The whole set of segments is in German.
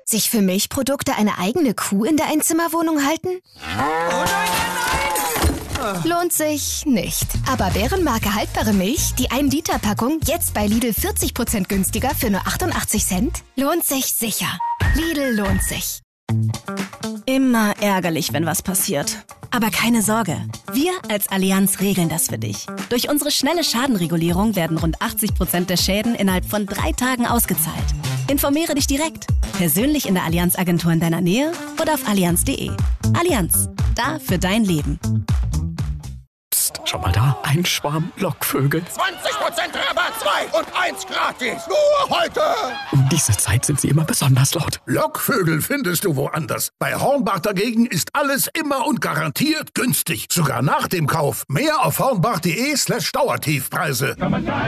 Sich für Milchprodukte eine eigene Kuh in der Einzimmerwohnung halten? Oh nein! Lohnt sich nicht. Aber Bärenmarke haltbare Milch, die 1-Liter-Packung, jetzt bei Lidl 40% günstiger für nur 88 Cent? Lohnt sich sicher. Lidl lohnt sich. Immer ärgerlich, wenn was passiert. Aber keine Sorge, wir als Allianz regeln das für dich. Durch unsere schnelle Schadenregulierung werden rund 80% der Schäden innerhalb von 3 Tagen ausgezahlt. Informiere dich direkt, persönlich in der Allianz-Agentur in deiner Nähe oder auf allianz.de. Allianz, da für dein Leben. Psst, schau mal da, ein Schwarm Lockvögel. 20% Rabatt, 2 und 1 gratis. Nur heute. Um diese Zeit sind sie immer besonders laut. Lockvögel findest du woanders. Bei Hornbach dagegen ist alles immer und garantiert günstig. Sogar nach dem Kauf. Mehr auf hornbach.de/Dauertiefpreise.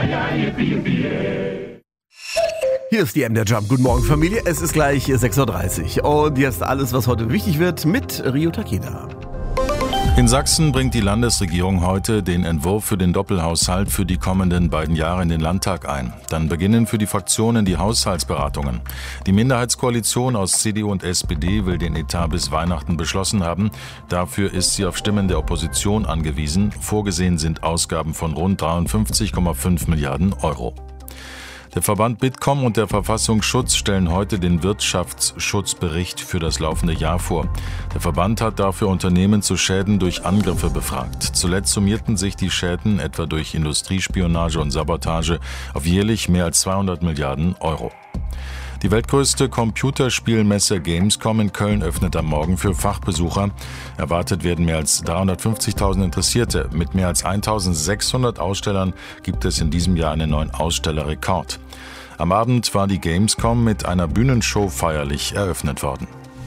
Hier ist die MDR Jump. Guten Morgen, Familie. Es ist gleich 6.30 Uhr. Und jetzt alles, was heute wichtig wird, mit Rio Takeda. In Sachsen bringt die Landesregierung heute den Entwurf für den Doppelhaushalt für die kommenden beiden Jahre in den Landtag ein. Dann beginnen für die Fraktionen die Haushaltsberatungen. Die Minderheitskoalition aus CDU und SPD will den Etat bis Weihnachten beschlossen haben. Dafür ist sie auf Stimmen der Opposition angewiesen. Vorgesehen sind Ausgaben von rund 53,5 Milliarden Euro. Der Verband Bitkom und der Verfassungsschutz stellen heute den Wirtschaftsschutzbericht für das laufende Jahr vor. Der Verband hat dafür Unternehmen zu Schäden durch Angriffe befragt. Zuletzt summierten sich die Schäden, etwa durch Industriespionage und Sabotage, auf jährlich mehr als 200 Milliarden Euro. Die weltgrößte Computerspielmesse Gamescom in Köln öffnet am Morgen für Fachbesucher. Erwartet werden mehr als 350.000 Interessierte. Mit mehr als 1.600 Ausstellern gibt es in diesem Jahr einen neuen Ausstellerrekord. Am Abend war die Gamescom mit einer Bühnenshow feierlich eröffnet worden.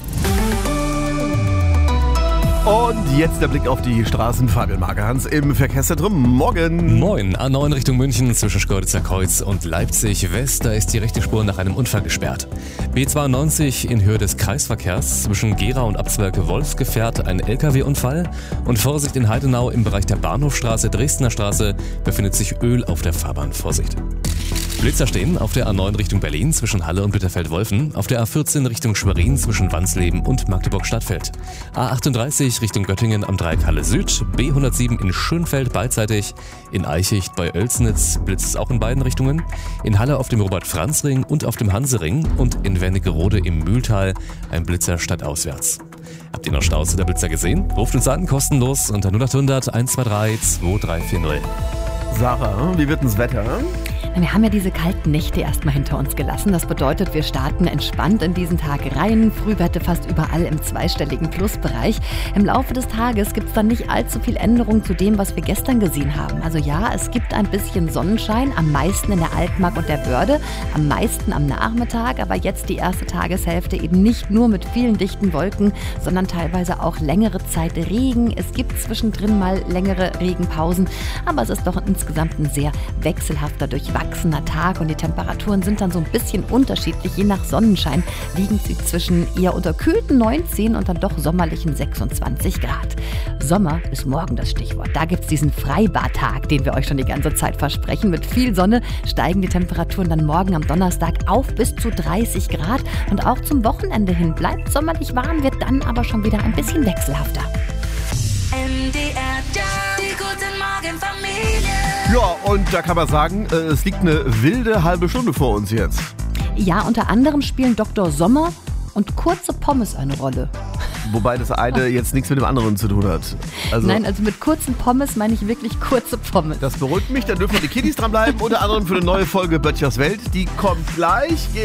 Und jetzt der Blick auf die Straßen. Fabian Marke-Hans im Verkehrszentrum. Morgen. Moin. A9 Richtung München zwischen Schkeuditzer Kreuz und Leipzig West. Da ist die rechte Spur nach einem Unfall gesperrt. B92 in Höhe des Kreisverkehrs zwischen Gera und Abzwecke Wolfsgefährt ein LKW-Unfall. Und Vorsicht in Heidenau im Bereich der Bahnhofstraße, Dresdner Straße befindet sich Öl auf der Fahrbahn. Vorsicht. Blitzer stehen auf der A9 Richtung Berlin zwischen Halle und Bitterfeld-Wolfen, auf der A14 Richtung Schwerin zwischen Wansleben und Magdeburg-Stadtfeld, A38 Richtung Göttingen am Dreieck Halle Süd, B107 in Schönfeld beidseitig, in Eichicht bei Oelsnitz blitzt es auch in beiden Richtungen, in Halle auf dem Robert-Franz-Ring und auf dem Hansering und in Wernigerode im Mühltal ein Blitzer stadtauswärts. Habt ihr noch Staus oder Blitzer gesehen? Ruft uns an, kostenlos unter 0800 123 2340. Sarah, wie wird denn das Wetter? Wir haben ja diese kalten Nächte erstmal hinter uns gelassen. Das bedeutet, wir starten entspannt in diesen Tag rein. Frühwerte fast überall im zweistelligen Plusbereich. Im Laufe des Tages gibt es dann nicht allzu viel Änderung zu dem, was wir gestern gesehen haben. Also ja, es gibt ein bisschen Sonnenschein, am meisten in der Altmark und der Börde, am meisten am Nachmittag. Aber jetzt die erste Tageshälfte eben nicht nur mit vielen dichten Wolken, sondern teilweise auch längere Zeit Regen. Es gibt zwischendrin mal längere Regenpausen, aber es ist doch insgesamt ein sehr wechselhafter, durchwachsener Tag und die Temperaturen sind dann so ein bisschen unterschiedlich. Je nach Sonnenschein liegen sie zwischen eher unterkühlten 19 und dann doch sommerlichen 26 Grad. Sommer ist morgen das Stichwort. Da gibt es diesen Freibadtag, den wir euch schon die ganze Zeit versprechen. Mit viel Sonne steigen die Temperaturen dann morgen am Donnerstag auf bis zu 30 Grad. Und auch zum Wochenende hin bleibt sommerlich warm, wird dann aber schon wieder ein bisschen wechselhafter. Die guten Morgen Familie. Ja, und da kann man sagen, es liegt eine wilde halbe Stunde vor uns jetzt. Ja, unter anderem spielen Dr. Sommer und kurze Pommes eine Rolle. Wobei das eine jetzt nichts mit dem anderen zu tun hat. Nein, also mit kurzen Pommes meine ich wirklich kurze Pommes. Das beruhigt mich, dann dürfen die Kiddies dranbleiben. Unter anderem für eine neue Folge Böttchers Welt. Die kommt gleich.